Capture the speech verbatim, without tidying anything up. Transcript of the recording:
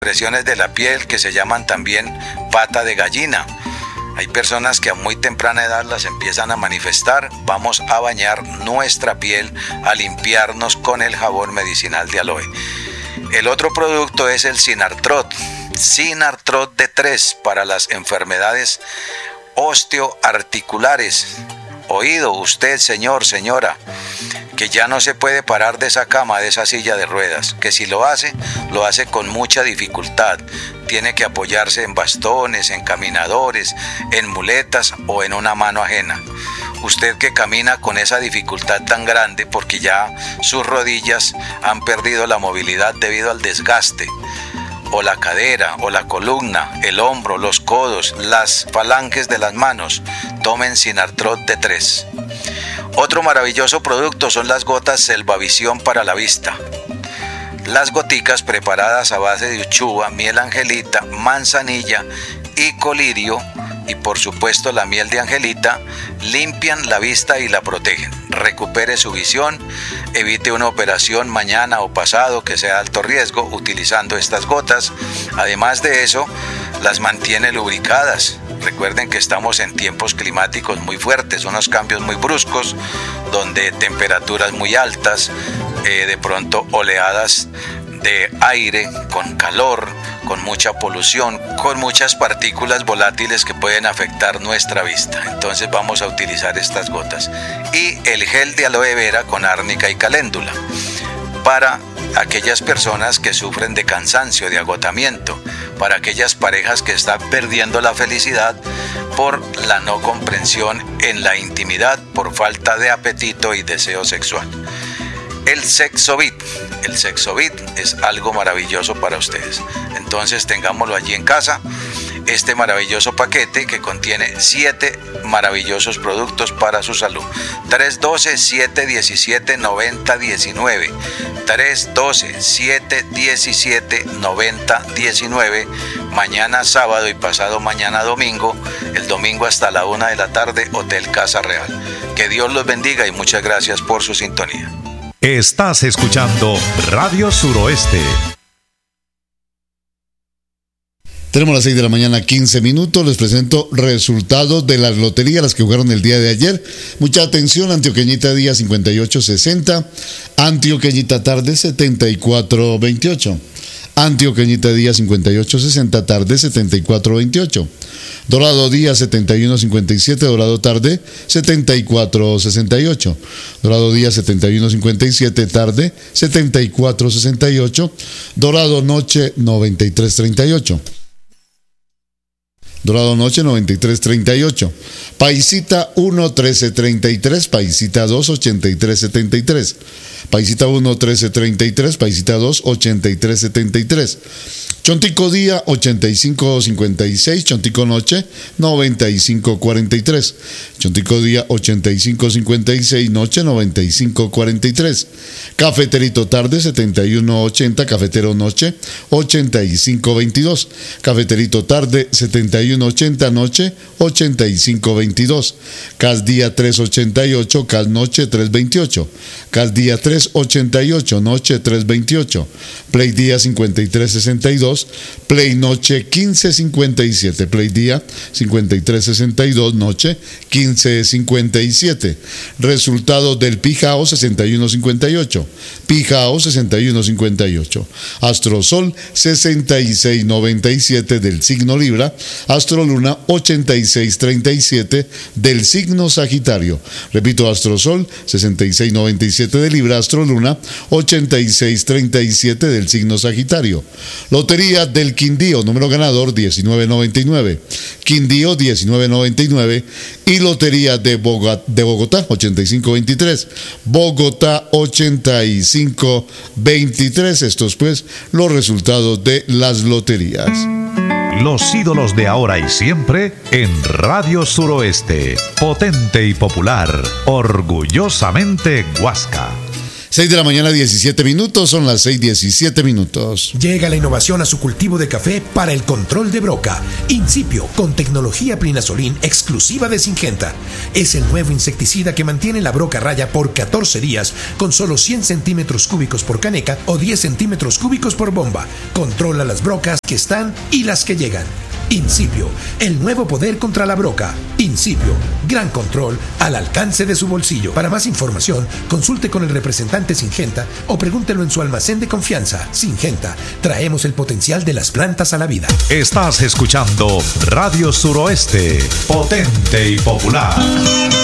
Presiones de la piel que se llaman también pata de gallina. Hay personas que a muy temprana edad las empiezan a manifestar. Vamos a bañar nuestra piel, a limpiarnos con el jabón medicinal de aloe. El otro producto es el Synartrot. Synartrot D tres para las enfermedades osteoarticulares. Oído, usted, señor, señora, que ya no se puede parar de esa cama, de esa silla de ruedas, que si lo hace, lo hace con mucha dificultad. Tiene que apoyarse en bastones, en caminadores, en muletas o en una mano ajena. Usted que camina con esa dificultad tan grande porque ya sus rodillas han perdido la movilidad debido al desgaste, o la cadera, o la columna, el hombro, los codos, las falanges de las manos, tomen Synartrot D tres. Otro maravilloso producto son las gotas Selvavisión para la vista. Las goticas preparadas a base de uchuva, miel angelita, manzanilla y colirio, y por supuesto la miel de angelita, limpian la vista y la protegen. Recupere su visión, evite una operación mañana o pasado que sea de alto riesgo utilizando estas gotas. Además de eso, las mantiene lubricadas. Recuerden que estamos en tiempos climáticos muy fuertes, unos cambios muy bruscos, donde temperaturas muy altas, eh, de pronto oleadas de aire con calor, con mucha polución, con muchas partículas volátiles que pueden afectar nuestra vista. Entonces vamos a utilizar estas gotas. Y el gel de aloe vera con árnica y caléndula para aquellas personas que sufren de cansancio, de agotamiento, para aquellas parejas que están perdiendo la felicidad por la no comprensión en la intimidad, por falta de apetito y deseo sexual. El Sexovit, el Sexovit es algo maravilloso para ustedes. Entonces tengámoslo allí en casa, este maravilloso paquete que contiene siete maravillosos productos para su salud. tres uno dos, siete uno siete, nueve cero uno nueve, tres uno dos, siete uno siete, nueve cero uno nueve, mañana sábado y pasado mañana domingo, el domingo hasta la una de la tarde, Hotel Casa Real. Que Dios los bendiga y muchas gracias por su sintonía. Estás escuchando Radio Suroeste. Tenemos las seis de la mañana, quince minutos. Les presento resultados de las loterías, las que jugaron el día de ayer. Mucha atención: Antioqueñita día cincuenta y ocho sesenta, Antioqueñita tarde setenta y cuatro veintiocho, Antioqueñita día cincuenta y ocho sesenta, tarde setenta y cuatro veintiocho, Dorado día setenta y uno cincuenta y siete, Dorado tarde setenta y cuatro sesenta y ocho, Dorado día setenta y uno cincuenta y siete, tarde setenta y cuatro sesenta y ocho, Dorado noche noventa y tres treinta y ocho. Dorado noche noventa y tres treinta y ocho, Paisita uno trece treinta y tres, Paisita dos ochenta y tres setenta y tres, Paisita uno trece treinta y tres, Paisita dos ochenta y tres setenta y tres, Chontico día ochenta y cinco cincuenta y seis, Chontico noche noventa y cinco cuarenta y tres, Chontico día ochenta y cinco cincuenta y seis, noche noventa y cinco cuarenta y tres, Cafeterito tarde setenta y uno ochenta, Cafetero noche ochenta y cinco veintidós, Cafeterito tarde setenta y uno ochenta, noche ochenta y cinco veintidós, Cas día tres ochenta y ocho, Cas noche tres veintiocho, Cas día tres ochenta y ocho, noche tres veintiocho, Play día cincuenta y tres sesenta y dos, Play noche quince cincuenta y siete, Play día cincuenta y tres sesenta y dos, noche quince cincuenta y siete. Resultado del Pijao sesenta y uno cincuenta y ocho, Pijao sesenta y uno cincuenta y ocho, Astrosol sesenta y seis noventa y siete del signo Libra, Astroluna ochenta y seis treinta y siete del signo Sagitario. Repito, Astrosol sesenta y seis noventa y siete de Libra, Astroluna ochenta y seis treinta y siete del signo Sagitario. Lotería del Quindío, número ganador diecinueve noventa y nueve, Quindío diecinueve noventa y nueve, y Lotería de Bogotá, de Bogotá ochenta y cinco veintitrés, Bogotá ochenta y cinco veintitrés. Estos pues los resultados de las loterías. Los ídolos de ahora y siempre en Radio Suroeste. Potente y popular, orgullosamente Huasca. seis de la mañana, diecisiete minutos, son las seis diecisiete minutos. Llega la innovación a su cultivo de café para el control de broca. Incipio, con tecnología Plinazolin exclusiva de Syngenta. Es el nuevo insecticida que mantiene la broca a raya por catorce días con solo cien centímetros cúbicos por caneca o diez centímetros cúbicos por bomba. Controla las brocas que están y las que llegan. Incipio, el nuevo poder contra la broca. Incipio, gran control al alcance de su bolsillo. Para más información, consulte con el representante Syngenta o pregúntelo en su almacén de confianza. Syngenta, traemos el potencial de las plantas a la vida. Estás escuchando Radio Suroeste, potente y popular.